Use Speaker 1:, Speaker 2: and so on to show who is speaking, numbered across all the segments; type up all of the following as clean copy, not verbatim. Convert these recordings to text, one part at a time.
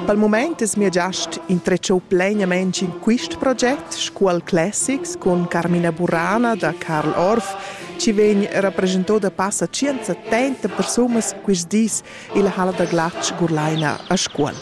Speaker 1: Pel moment es mia giast intrecciò plenamente in questo progetto School Classics con Carmina Burana da Karl Orff, ci vegn rappresentò da passa 170 persone quis dis in la Halla da Glatsch Gurlaina a scuola.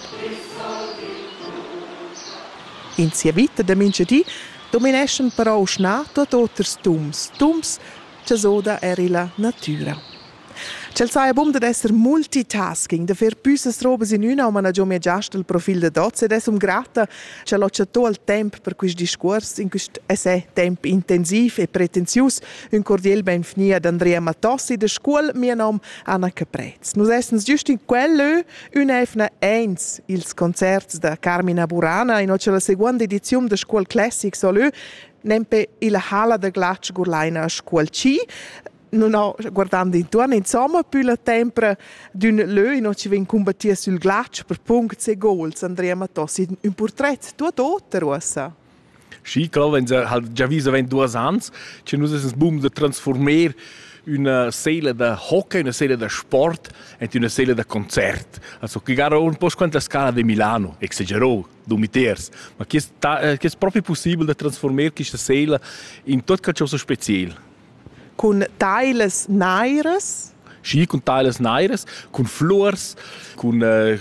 Speaker 1: In sia vita da minchedì dominescen però schnà tuot otters tums, che soda eri la natura. C'è sai bum da esser multitasking, da fer püsas robes in una, ma na già mia giast il profil da doz ed es grata, c'è l'occiato al temp per quist discurs, in quist esse temp intensiv e pretenzius, un cordial benveni ad Andrea Matossi da scuol, mia nom Anna Caprez. Nus essens giust in quell'ö, un efna eins, ils concerts da Carmina Burana, in occia la seconda edizione da School Classics olö, nempe ila Halla da Glatsch Gurlaina a scuol C, no, guardando intorno, insomma, più la tempra d'un lö, no ci ven combattia sul glatsch per punti e goals, Andrea Matossi, un portrait tuot otter, Rossa.
Speaker 2: Sì, klar, wenn sie halt già visa 2 anni, c'è nus es boom de transformer una sala da hockey, una sala da sport e una sala da concert. Also, che gara un po' quanto la scala di Milano, exagerò, dumiters, ma che è proprio possibile da trasformare questa sala in tutto qualcosa speciale.
Speaker 1: Con teiles naires?
Speaker 2: Sì, con teiles naires, con flores, con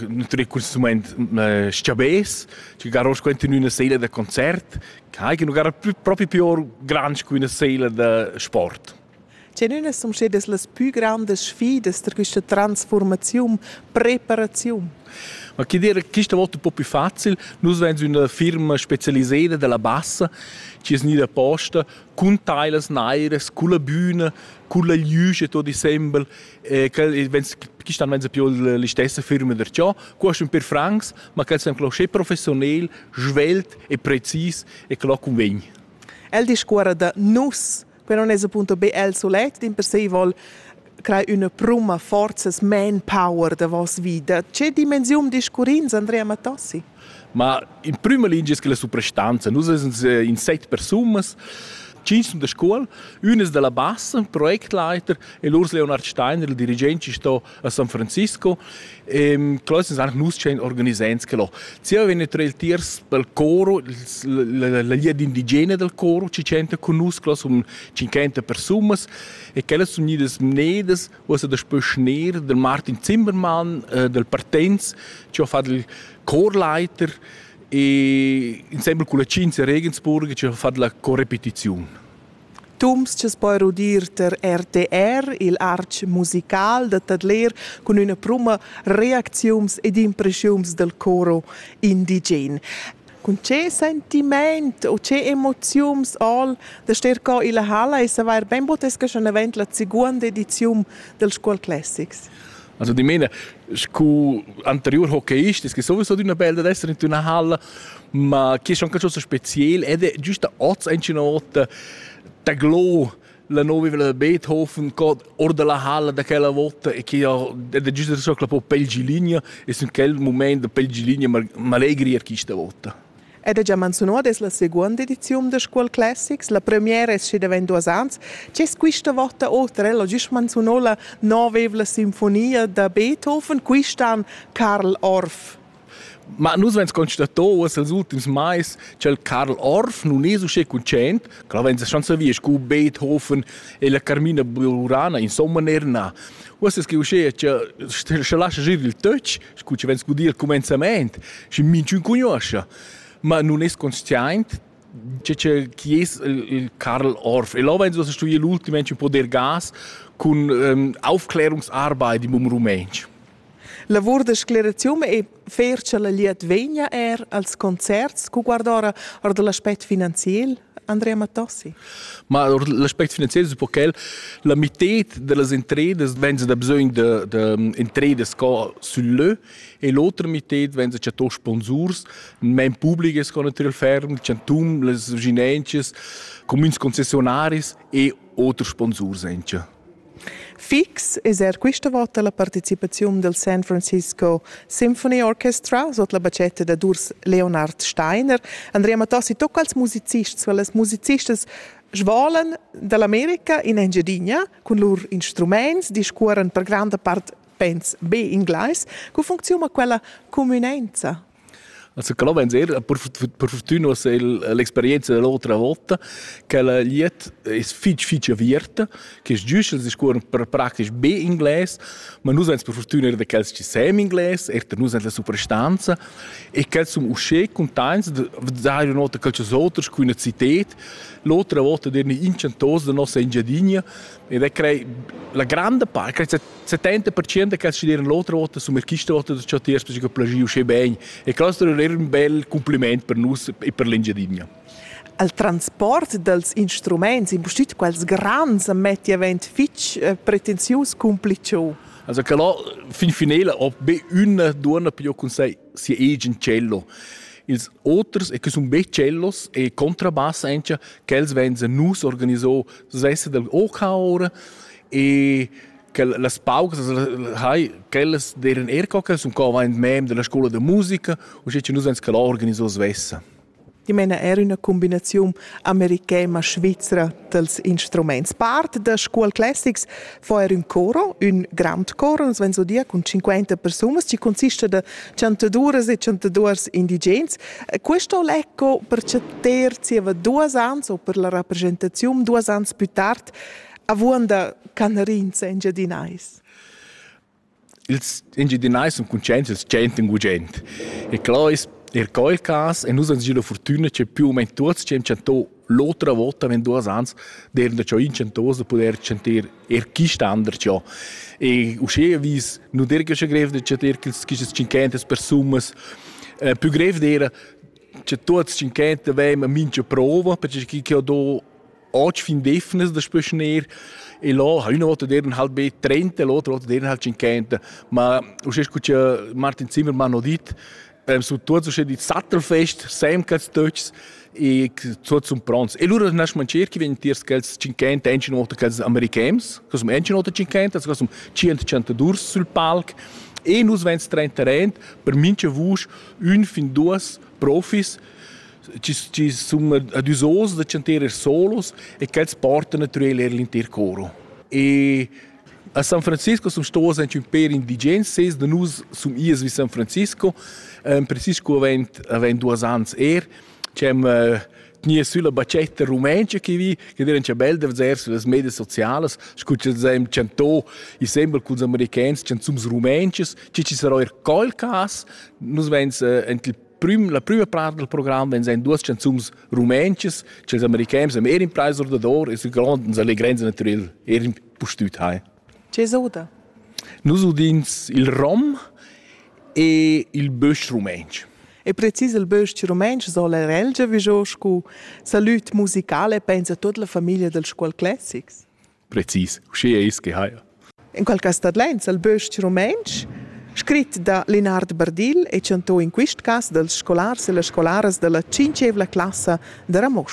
Speaker 2: sciabès, che garos quanto in una sala da concert, che non gara proprio più grande che una sala da sport.
Speaker 1: C'è una delle più grandi sfide per questa trasformazione, preparazione?
Speaker 2: Ma che dire, questa volta un po' più facile, noi abbiamo una firma specializzata della bassa, che è nella posta, con teiles naires, con la bühne, con la luce tutto insieme, che stanno più le stesse firme da ciò, questo è per francs, ma che è anche professionale, svelte e preciso e che lo conviene.
Speaker 1: El discorre da nus, per non è appunto BL Solet, in per sé vuol creare una prima forza, manpower da vostra vita. C'è dimensione di scurinza, Andrea Matossi?
Speaker 2: Ma in prima linea è che la soprastanza. Noi siamo in 7 persone, 5 da scuola, una della bassa, Projektleiter, e l'Urs Leonard Steiner, il dirigente, sta a San Francisco. E noi siamo anche organizzati. Se avete tre tiers per il coro, la linea indigena del coro, ci c'entra con noi, sono 50 persone, e quelle sono le menedes, che sono da Spöschner, del Martin Zimmermann, del Partenz, che ha fatto il Chorleiter, e insieme con la Cinzia Regensburg ci ha fatto la correpetizione.
Speaker 1: Tums ci può erudir der RTR, il arch musical da Tadler, con una prima reazione ed impressione del coro indigene. Con che sentimento o che emozioni all da sterco in la Halla e se va ben potesca schon event la seconda edizione del School Classics.
Speaker 2: Also di mena, scu anterior hockeyist, che sowieso di una bella essere in una halla, ma che è anche cosa speciale ed è giusto oggi anche nota da glo la nuova Beethoven or della halla da quella volta e che è giusto so che la pelgilinea e in quel momento pelgilinea ma allegri questa volta.
Speaker 1: Ed è già menzionato, è la seconda edizione del School Classics, la prima è uscita da 2 anni. C'è questa volta oltre, l'ho giusto menzionato la nuova sinfonia da Beethoven, questa Karl Orff.
Speaker 2: Ma noi abbiamo constatato che negli ultimi mesi il Karl Orff non è così contento, che abbiamo già visto con Beethoven e la Carmina Burana, insomma, non è. Questo è che se lascia girare il touch, che abbiamo scudato il cominciamento, ci minci un conosce. Ma non è consciente che chi è il Karl Orff. E là vengono studiare l'ultimo un po' del gas con Aufklärungsarbeit im Rumänsch.
Speaker 1: Lavoro di sclerazione e ferce la liet vegna als concerts, cu guardare l'aspetto finanziario, Andrea Matossi?
Speaker 2: Ma l'aspetto finanziario è perché la metà delle entrate vengono da bisogno di entrate sull'E e l'altra metà vengono da sponsori, men pubblici che naturalmente fermi, centum, le ginences, comuni concessionari e altri sponsori.
Speaker 1: Fix è questa volta la partecipazione del San Francisco Symphony Orchestra sotto la bacetta da Urs Leonard Steiner. Andrea Matossi, tocca als musicisti, weil as musicistas svolen dall'America in Engiadina con loro strumenti, discorren per grande parte pens B inglese, come funziona quella comunenza
Speaker 2: Also, che per fortuna l'esperienza dell'altra volta, che la liet è fitch avvierta, che è giusto, si scuola per pratisch B inglese, ma noi siamo per fortuna da che ci siamo inglese, e noi siamo la superstanza, e che siamo usciti contenti di dare una nota qualche altra università, l'altra volta di incentosa della nostra ingegneria, ed è la grande parte, il 70% che ci dicono l'altra volta, sono questa volta che ci ha perché plagio uscì bene, e questo è un bel complimento per noi e per l'ingegneria.
Speaker 1: Il trasporto degli strumenti, in postit quels grandi metti event fitch pretenzioso complicato.
Speaker 2: Also che là, fin finale, ho una donna per io con sé si è in cello. Ils outros e che sono be cellos e contrabass anche che els vengono nus organizzò sesse del ora e che las pauses quelles deren ercoca sono covent mem della scuola di musica o che nus ens che la organizzò svessa.
Speaker 1: Di mena era una combinazione americana svizzera dels instrumenti. Parte da Scuola Classics fa un coro, un grand coro, non so dire, con 50 persone, che consiste da 102 e 102 indigeni. Questo lecco per certersi 2 anni, o per la rappresentazione 2 anni più tardi, avendo canarin in giardinais.
Speaker 2: Ils indigeni sono contenti, ils centen gugent. E claro, quel caso, e noi abbiamo la fortuna che più o meno tutti ci hanno l'altra volta, in 2 anni, erano già incentosi per poter sentire chi standard già. E uscì avvis, non era che greve di sentire che 50 persone, più greve era che tutti 50 avevano mince prova, perché che ho oggi fin defines da spessionare, e là, una volta erano halt 30, l'altra volta erano halt 50, ma uscì che Martin Zimmermann ha detto, su tutti c'è di Sattelfest, sempre che Deutsch e tutti sono pronti. E loro non sono certi che vengono che 50 anni nota che americani, che sono anni nota 50, che sono 100 sul palco e noi vengono 30 rent per mince voce, un fin 2 profis ci sono ad usos da cantare solos e che portano naturalmente l'intero coro. E a San Francisco sono stati un per indigeni, 6 di noi sono ies di San Francisco. Francisco aveva 2 anni c'è sulla bacetta rumänca che erano belle da vedere sulle medie sociali, c'è cento i sembra con gli americani, c'è sono rumänci, ci sarà il colcas, noi vengono la prima parte del programma sono 2 canzoni rumänci, c'è gli americani, sono in preso d'oro e le grenze naturali erano postute.
Speaker 1: C'è soda?
Speaker 2: Noi usiamo il rom e il bösch rumänsch.
Speaker 1: E preciso il bösch rumänsch soll relge con salut musicale pensa tutta la famiglia del Scuola Classics.
Speaker 2: Preciso, uscì è che hai.
Speaker 1: In quel caso d'Adlenz, il bösch rumänsch, scritto da Linard Bardil e cantò in questo caso del scolars e le scolares della 5ª classe di Ramosch.